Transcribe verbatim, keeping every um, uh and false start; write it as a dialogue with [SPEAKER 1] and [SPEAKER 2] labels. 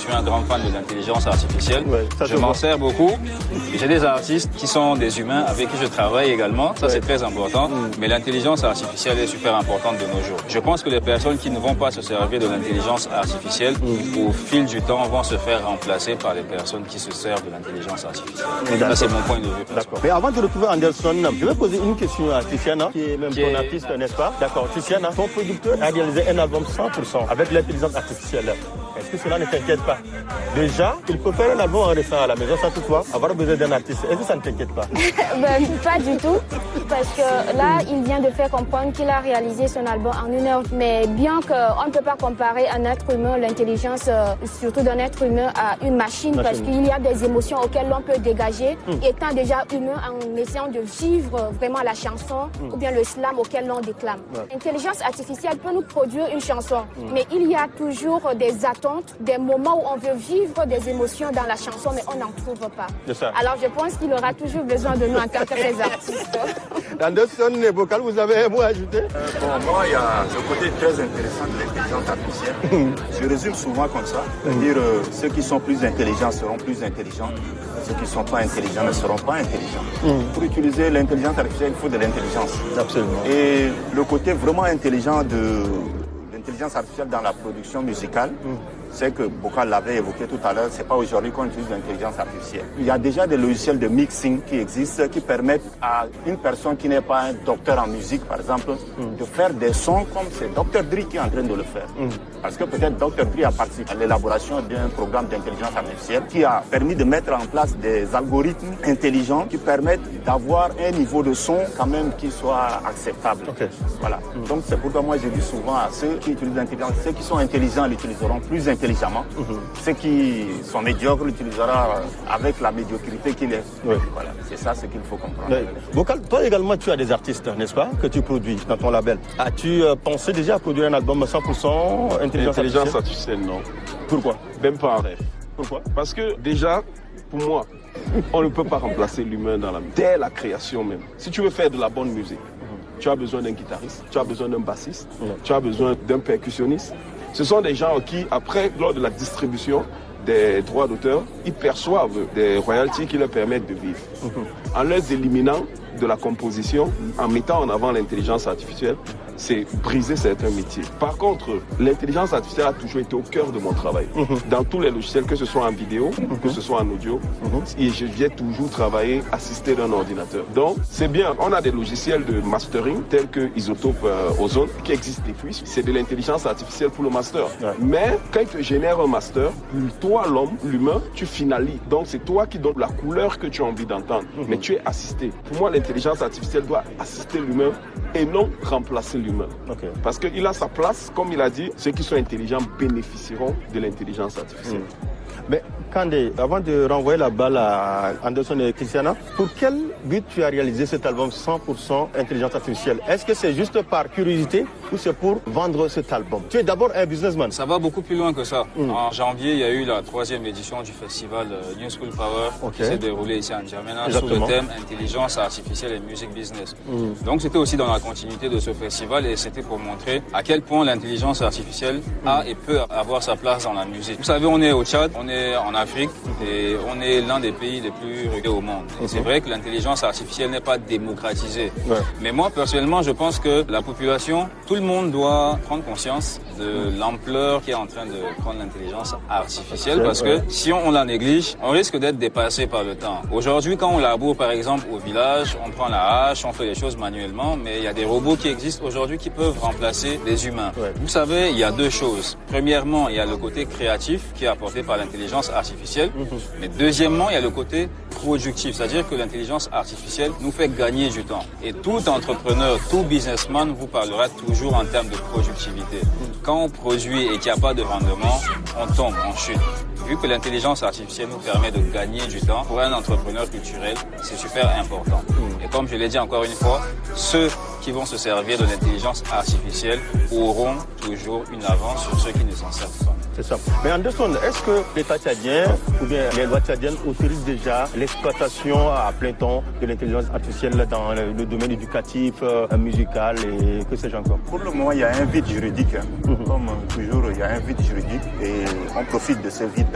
[SPEAKER 1] suis un grand fan de l'intelligence artificielle.
[SPEAKER 2] Ouais,
[SPEAKER 1] je m'en sers beaucoup. J'ai des artistes qui sont des humains avec qui je travaille également. Ça, ouais. c'est très important. Mm. Mais l'intelligence artificielle est super importante de nos jours. Je pense que les personnes qui ne vont pas se servir de l'intelligence artificielle, mm. au fil du temps, vont se faire remplacer par les personnes qui se servent de l'intelligence artificielle. Ça, c'est mon point de vue.
[SPEAKER 2] D'accord. Mais avant de retrouver Anderson, je vais poser une question à Tiziana, qui est même qui ton est... artiste, n'est-ce pas? D'accord. Tiziana, ton producteur a réalisé un album cent pour cent avec l'intelligence artificielle. Est-ce que cela ne t'inquiète pas? Déjà, il peut faire un album en restant à la maison sans toutefois avoir besoin d'un artiste. Est-ce que ça ne t'inquiète pas?
[SPEAKER 3] Ben, pas du tout, parce que là, il vient de faire comprendre qu'il a réalisé son album en une heure. Mais bien qu'on ne peut pas comparer un être humain, l'intelligence, euh, surtout d'un être humain, à une machine, machine. Parce qu'il y a des émotions auxquelles l'on peut dégager, mm. étant déjà humain en essayant de vivre vraiment la chanson, mm. ou bien le slam auquel l'on déclame. Ouais. L'intelligence artificielle peut nous produire une chanson, mm. mais il y a toujours des attentes, des moments où on veut vivre des émotions dans la chanson, mais on n'en trouve pas. Alors je pense qu'il aura toujours besoin de nous en tant que des artistes.
[SPEAKER 2] Anderson et Bocal, vous avez un mot à ajouter?
[SPEAKER 4] euh, Bon, moi, il y a ce côté très intéressant de l'intelligence artificielle. Je résume souvent comme ça, c'est-à-dire euh, ceux qui sont plus intelligents seront plus intelligents, ceux qui ne sont pas intelligents ne seront pas intelligents. Mm. Pour utiliser l'intelligence artificielle, il faut de l'intelligence.
[SPEAKER 2] Absolument.
[SPEAKER 4] Et le côté vraiment intelligent de l'intelligence artificielle dans la production musicale, mm. c'est que Bocal l'avait évoqué tout à l'heure, c'est pas aujourd'hui qu'on utilise l'intelligence artificielle. Il y a déjà des logiciels de mixing qui existent, qui permettent à une personne qui n'est pas un docteur en musique, par exemple, mm. de faire des sons comme c'est docteur Dre qui est en train de le faire. Mm. Parce que peut-être docteur Dre a participé à l'élaboration d'un programme d'intelligence artificielle qui a permis de mettre en place des algorithmes intelligents qui permettent d'avoir un niveau de son quand même qui soit acceptable. Okay. Voilà. Mm. Donc c'est pourquoi moi je dis souvent à ceux qui utilisent l'intelligence, ceux qui sont intelligents l'utiliseront plus intelligemment. intelligemment. Mm-hmm. Ceux qui sont médiocres l'utiliseront avec la médiocrité qu'il est. Oui. Voilà, c'est ça ce qu'il faut comprendre. Oui.
[SPEAKER 2] Bocal, toi également tu as des artistes, n'est-ce pas, que tu produis dans ton label. As-tu euh, pensé déjà à produire un album cent pour cent intelligence,
[SPEAKER 5] intelligence artificielle? Non.
[SPEAKER 2] Pourquoi?
[SPEAKER 5] Même pas un rêve.
[SPEAKER 2] Pourquoi?
[SPEAKER 5] Parce que déjà, pour moi, on ne peut pas remplacer l'humain dans la musique. Dès la création même. Si tu veux faire de la bonne musique, mm-hmm. tu as besoin d'un guitariste, tu as besoin d'un bassiste, mm-hmm. tu as besoin d'un percussionniste. Ce sont des gens qui, après, lors de la distribution des droits d'auteur, ils perçoivent des royalties qui leur permettent de vivre. Mm-hmm. En les éliminant de la composition, en mettant en avant l'intelligence artificielle, c'est briser certains métiers. Par contre, l'intelligence artificielle a toujours été au cœur de mon travail. Mm-hmm. Dans tous les logiciels, que ce soit en vidéo, mm-hmm. que ce soit en audio, mm-hmm. et je viens toujours travailler assisté d'un ordinateur. Donc, c'est bien. On a des logiciels de mastering tels que Isotope euh, Ozone qui existent depuis. C'est de l'intelligence artificielle pour le master. Ouais. Mais quand il te génère un master, toi, l'homme, l'humain, tu finalises. Donc, c'est toi qui donnes la couleur que tu as envie d'entendre. Mm-hmm. Mais tu es assisté. Pour moi, l'intelligence artificielle doit assister l'humain et non remplacer l'humain. Okay. Parce qu'il a sa place, comme il a dit, ceux qui sont intelligents bénéficieront de l'intelligence artificielle.
[SPEAKER 2] Mm. Mais Kandé, avant de renvoyer la balle à Anderson et Tiziana, pour quel but tu as réalisé cet album cent pour cent intelligence artificielle? Est-ce que c'est juste par curiosité ou c'est pour vendre cet album? Tu es d'abord un businessman.
[SPEAKER 1] Ça va beaucoup plus loin que ça. Mm. En janvier, il y a eu la troisième édition du festival New School Power okay. qui s'est déroulé ici en N'Djamena sous le thème intelligence artificielle et music business. Mm. Donc c'était aussi dans la continuité de ce festival et c'était pour montrer à quel point l'intelligence artificielle mm. a et peut avoir sa place dans la musique. Vous savez, on est au Tchad, on est en Afrique et on est l'un des pays les plus reculés au monde. Et c'est vrai que l'intelligence artificielle n'est pas démocratisée. Ouais. Mais moi, personnellement, je pense que la population, tout le monde doit prendre conscience de l'ampleur qui est en train de prendre l'intelligence artificielle parce que si on la néglige, on risque d'être dépassé par le temps. Aujourd'hui, quand on laboure, par exemple, au village, on prend la hache, on fait les choses manuellement, mais il y a des robots qui existent aujourd'hui qui peuvent remplacer les humains. Ouais. Vous savez, il y a deux choses. Premièrement, il y a le côté créatif qui est apporté par l'intelligence artificielle, mm-hmm. mais deuxièmement, il y a le côté productif, c'est-à-dire que l'intelligence artificielle nous fait gagner du temps. Et tout entrepreneur, tout businessman vous parlera toujours en termes de productivité. Mm. Quand on produit et qu'il n'y a pas de rendement, on tombe, on chute. Vu que l'intelligence artificielle nous permet de gagner du temps, pour un entrepreneur culturel, c'est super important. Mm. Et comme je l'ai dit encore une fois, ceux qui vont se servir de l'intelligence artificielle auront toujours une avance sur ceux qui ne s'en servent pas.
[SPEAKER 2] C'est ça. Mais Anderson, est-ce que l'État tchadien ou bien les lois tchadiennes autorisent déjà l'exploitation à plein temps de l'intelligence artificielle dans le domaine éducatif, euh, musical et que sais-je encore?
[SPEAKER 4] Pour le moment, il y a un vide juridique. Hein. Mm-hmm. Comme toujours, il y a un vide juridique et on profite de ce vide